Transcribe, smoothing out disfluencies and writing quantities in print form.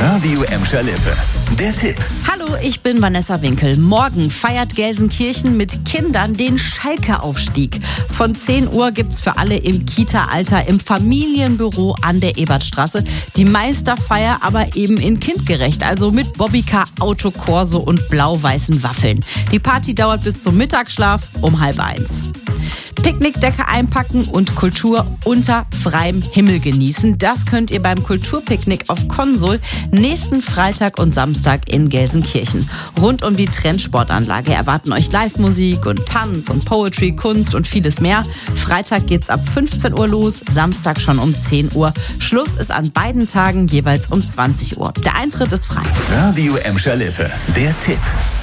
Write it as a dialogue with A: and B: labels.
A: Radio Emscher Lippe. Der Tipp.
B: Hallo, ich bin Vanessa Winkel. Morgen feiert Gelsenkirchen mit Kindern den Schalke-Aufstieg. Von 10 Uhr gibt's für alle im Kita-Alter im Familienbüro an der Ebertstraße die Meisterfeier, aber eben in kindgerecht, also mit Bobbycar, Autokorso und blau-weißen Waffeln. Die Party dauert bis zum Mittagsschlaf um 12:30. Picknickdecke einpacken und Kultur unter freiem Himmel genießen. Das könnt ihr beim Kulturpicknick auf Konsul nächsten Freitag und Samstag in Gelsenkirchen. Rund um die Trendsportanlage erwarten euch Live-Musik und Tanz und Poetry, Kunst und vieles mehr. Freitag geht's ab 15 Uhr los, Samstag schon um 10 Uhr. Schluss ist an beiden Tagen jeweils um 20 Uhr. Der Eintritt ist frei.
A: Radio Emscher Lippe. Der Tipp.